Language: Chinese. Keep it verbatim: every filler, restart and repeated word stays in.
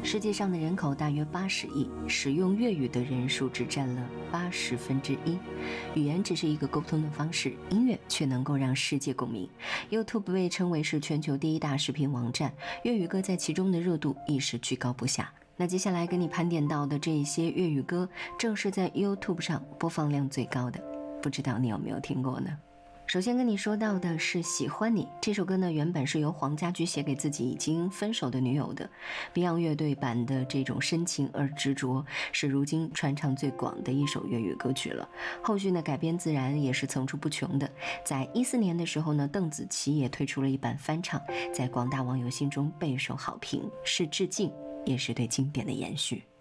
世界上的人口大约八十亿，使用粤语的人数只占了八十分之一。语言只是一个沟通的方式，音乐却能够让世界共鸣。YouTube 被称为是全球第一大视频网站，粤语歌在其中的热度亦是居高不下。那接下来跟你盘点到的这一些粤语歌，正是在 YouTube 上播放量最高的，不知道你有没有听过呢？首先跟你说到的是喜欢你这首歌呢，原本是由黄家驹写给自己已经分手的女友的。 Beyond 乐队版的这种深情而执着，是如今传唱最广的一首粤语歌曲了。后续呢改编自然也是层出不穷的。在一四年的时候呢，邓紫棋也推出了一版翻唱，在广大网友心中备受好评，是致敬也是对经典的延续。